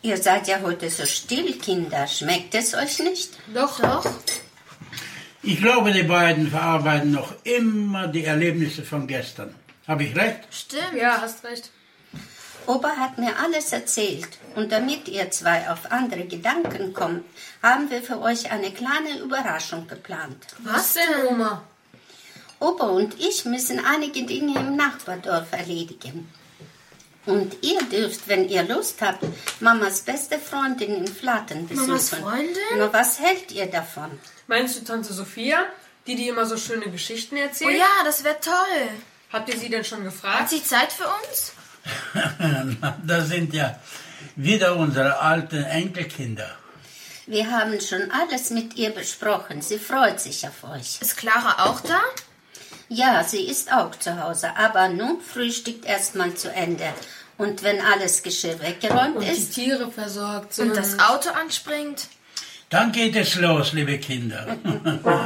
Ihr seid ja heute so still, Kinder. Schmeckt es euch nicht? Doch. Ich glaube, die beiden verarbeiten noch immer die Erlebnisse von gestern. Habe ich recht? Stimmt. Ja, hast recht. Opa hat mir alles erzählt. Und damit ihr zwei auf andere Gedanken kommt, haben wir für euch eine kleine Überraschung geplant. Was denn, Oma? Opa und ich müssen einige Dinge im Nachbardorf erledigen. Und ihr dürft, wenn ihr Lust habt, Mamas beste Freundin in Flaten besuchen. Mamas Freundin? Nur was hält ihr davon? Meinst du Tante Sophia, die immer so schöne Geschichten erzählt? Oh ja, das wäre toll. Habt ihr sie denn schon gefragt? Hat sie Zeit für uns? Das sind ja wieder unsere alten Enkelkinder. Wir haben schon alles mit ihr besprochen. Sie freut sich auf euch. Ist Clara auch da? Ja, sie ist auch zu Hause, aber nun frühstückt erstmal zu Ende. Und wenn alles Geschirr weggeräumt Und die ist... Tiere versorgt sind. Und das Auto anspringt? Dann geht es los, liebe Kinder.